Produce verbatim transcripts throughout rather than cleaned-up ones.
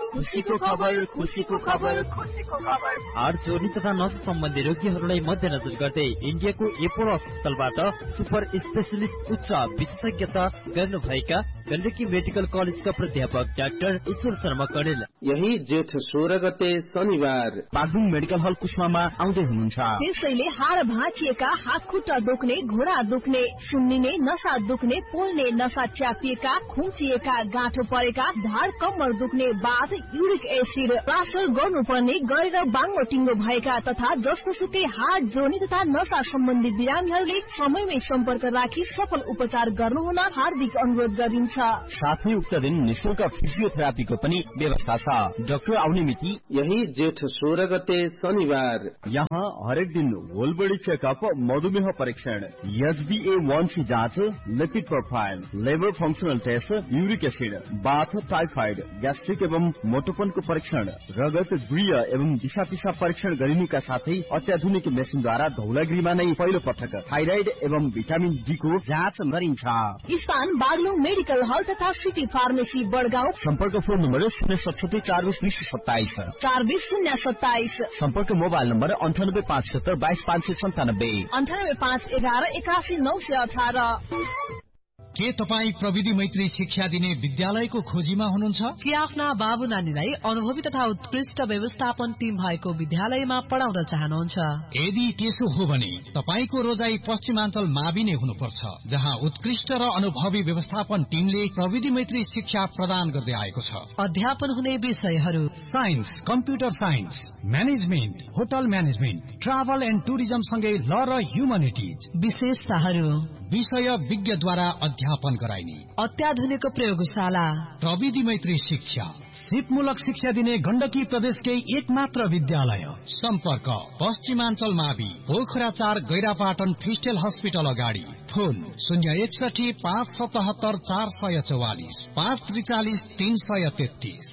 खुसीको खबर खुसीको खबर खुसीको खबर हाड जोर्नी तथा नस सम्बन्धी रोगीहरूलाई मध्यनजर गर्दै इन्डियाको एपोलो अस्पतालबाट सुपर स्पेशलिस्ट उच्च विशेषज्ञता गर्नुभएका गण्डकी मेडिकल कलेजका प्राध्यापक डाक्टर ईश्वर शर्मा कडेल यही जेठ सोह्र गते शनिबार बागलुङ मेडिकल हल कुस्मामा आउँदै हुनुहुन्छ। त्यसैले हाड भाँचिएका, हात खुट्टा दुख्ने, घुँडा दुख्ने, सुन्निने, नसा दुख्ने, पोल्ने, नसा च्यापिएका, खुम्चिएका, गाँठो परेका, ढाड कम्मर दुख्ने, बाथ, युरिक एसिड, प्लास्टर गर्नुपर्ने, गरेर बाङ्गो टिङ्गो भएका तथा जसको सुकै हाड जोर्नी तथा नसा सम्बन्धी बिरामीहरूले समयमै सम्पर्क राखी सफल उपचार गर्नुहुन हार्दिक अनुरोध गरिन्छ। साथै उक्त दिन निशुल्क फिजियोथेरापीको पनि व्यवस्था छ। डाक्टर आउने मिति यही जेठ सोह्र गते शनिबार। यहाँ हरेक दिन होल बडी चेकअप, मधुमेह परीक्षण, एचबीए वन सी जाँच, lipid profile, labour functional test, uric acid, बाथ, टाइफाइड, ग्यास्ट्रिक एवं मोटोपनको परीक्षण, रगत, गुह्य एवं दिशा पिसाब परीक्षण गरिनुका साथै अत्याधुनिक मेसिनद्वारा धौलागिरीमा नै पहिलो पटक थाइराइड एवं भिटामिन डी को जाँच गरिन्छ। स्थान बागलुङ मेडिकल हल तथा सिटी फार्मेसी बडगाउँ। सम्पर्क फोन नम्बर शून्य सतसठी चार बिस बिस सत्ताइस चार बिस शून्य सत्ताइस। सम्पर्क मोबाइल नम्बर अन्ठानब्बे पाँच सत्तर बाइस पाँच सय सन्तानब्बे अन्ठानब्बे पाँच एघार एकासी नौ सय अठारह। के तपाईँ प्रविधि मैत्री शिक्षा दिने विद्यालयको खोजीमा हुनुहुन्छ? कि आफ्ना बाबु नानीलाई अनुभवी तथा उत्कृष्ट व्यवस्थापन टिम भएको विद्यालयमा पढाउन चाहनुहुन्छ? यदि त्यसो हो भने तपाईँको रोजाई पश्चिमाञ्चल मावि नै हुनुपर्छ, जहाँ उत्कृष्ट र अनुभवी व्यवस्थापन टिमले प्रविधि मैत्री शिक्षा प्रदान गर्दै आएको छ। अध्यापन हुने विषयहरू science, computer science, management, hotel management, travel and tourism सँगै ल र ह्युमनिटिज। विशेषताहरू विषय विज्ञद्वारा अध्यापन गराइने अत्याधुनिक प्रयोगशाला, प्रविधि मैत्री शिक्षा, सिपमूलक शिक्षा दिने गण्डकी प्रदेशकै एक मात्र विद्यालय। सम्पर्क पश्चिमाञ्चल मावि, पोखरा चार, गैरापाटन फिस्टेल हस्पिटल अगाडि। फोन शून्य एकसठी पाँच सतहत्तर चार सय चौवालिस पाँच त्रिचालिस तीन सय तेत्तीस।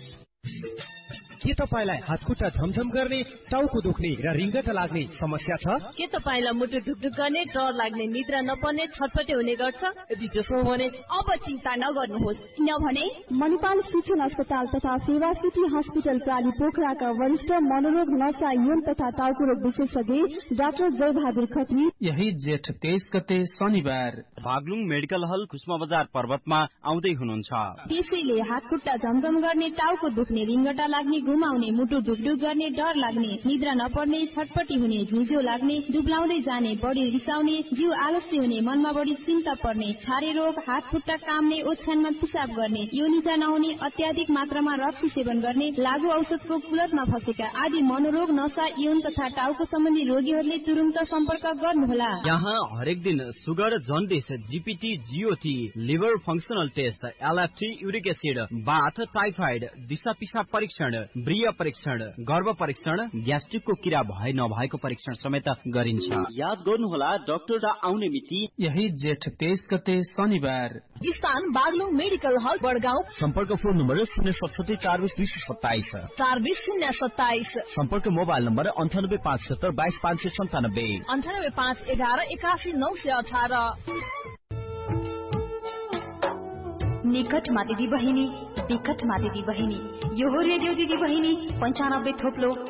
के तपाईलाई हातखुट्टा झमझम गर्ने, टाउको दुख्ने र रिङ्गटा लाग्ने समस्या छ? के तपाईलाई मुटु ढुकढुक गर्ने, डर लाग्ने, निद्रा नपर्ने, छटपटे हुने गर्छ? यदि त्यसो हो भने अब चिन्ता नगर्नुहोस्, किनभने मणिपाल शिक्षण अस्पताल तथा सेवा सिटी हस्पिटल प्राली पोखराका वरिष्ठ मनोरोग, नसा, यौन तथा टाउको रोग विशेषज्ञ डाक्टर जय बहादुर खत्री यही जेठ तेइस गते शनिबार बागलुङ मेडिकल हल कुस्मा बजार पर्वतमा आउँदै हुनुहुन्छ। त्यसैले हातखुट्टा झमझम गर्ने, टाउको दुख्ने, रिङ्गटा लाग्ने, घुमाउने, मुटु ढुकढुक गर्ने, डर लाग्ने, निद्रा नपर्ने, छटपटी हुने, झुझो लाग्ने, दुब्लाउँदै जाने, बढी रिसाउने, जिउ आलस्य हुने, मनमा बढी चिन्ता पर्ने, छारे रोग, हात खुट्टा काम्ने, ओछ्यानमा पिसाब गर्ने, योनिजा नहुने, अत्याधिक मात्रामा रक्सी सेवन गर्ने, लागू औषधको कुलतमा फसेका आदि मनोरोग, नसा, यौन तथा टाउको सम्बन्धी रोगीहरूले तुरुन्त सम्पर्क गर्नुहोला। यहाँ हरेक दिन sugar, jaundice, GPT, GOT, liver functional test, LFT, uric acid, बाथ, टाइफाइड, दिशा पिसाब परीक्षण, ब्रिय परीक्षण, गर्भ परीक्षण, ग्यास्ट्रिकको किरा भए नभएको परीक्षण समेत गरिन्छ। याद गर्नुहोला, डाक्टर आउने मिति यही जेठ तेइस गते शनिबार। स्थान बागलुङ मेडिकल हल बडगाउँ। सम्पर्क फोन नम्बर शून्य सतसठी चार बिस बिस सत्ताइस चार बिस शून्य सत्ताइस। सम्पर्क मोबाइल नम्बर अन्ठानब्बे पाँच सत्तर बाइस पाँच सय सन्तानब्बे अन्ठानब्बे पाँच एघार एकासी नौ सय अठारह। निकटमा दिदी बहिनी, विकटमा दिदी बहिनी, यो हो रेडियो दिदी बहिनी पन्चानब्बे थोप्लो